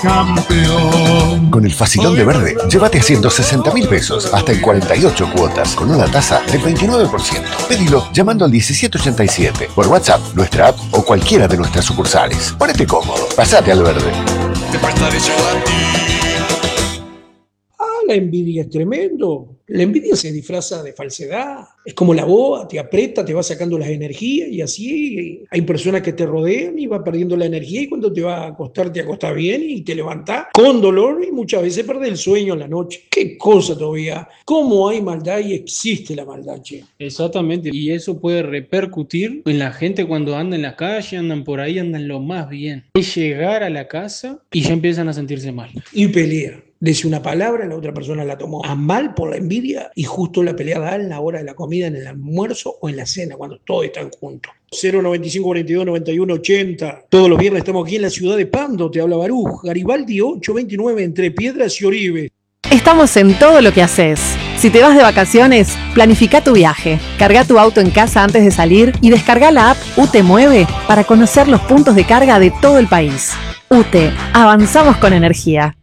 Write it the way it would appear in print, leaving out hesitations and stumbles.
Campeón. Con el Facilón de Verde, llévate a 160.000 pesos hasta en 48 cuotas con una tasa del 29%. Pedilo llamando al 1787 por WhatsApp, nuestra app o cualquiera de nuestras sucursales. Ponete cómodo, pasate al Verde. Te prestaré yo a ti. La envidia es tremendo. La envidia se disfraza de falsedad. Es como la boa, te aprieta, te va sacando las energías y así hay personas que te rodean y va perdiendo la energía y cuando te va a acostar, te acostás bien y te levantás con dolor y muchas veces perdés el sueño en la noche. Qué cosa todavía. ¿Cómo hay maldad y existe la maldad, che? Exactamente, y eso puede repercutir en la gente cuando anda en la calle, andan por ahí, andan lo más bien. Es llegar a la casa y ya empiezan a sentirse mal. Y pelea. Dice una palabra, la otra persona la tomó a mal por la envidia y justo la pelea da en la hora de la comida, en el almuerzo o en la cena, cuando todos están juntos. 095 42 91 80. Todos los viernes estamos aquí en la ciudad de Pando, te habla Baruj, Garibaldi 829, entre Piedras y Oribe. Estamos en todo lo que haces. Si te vas de vacaciones, planifica tu viaje. Carga tu auto en casa antes de salir y descarga la app UTE Mueve para conocer los puntos de carga de todo el país. UTE, avanzamos con energía.